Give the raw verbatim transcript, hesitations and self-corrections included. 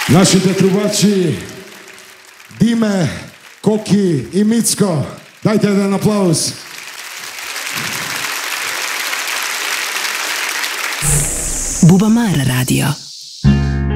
Нашите трубачи Диме, Коки и Мицко. Дайте един аплауз. Bubamara Radio.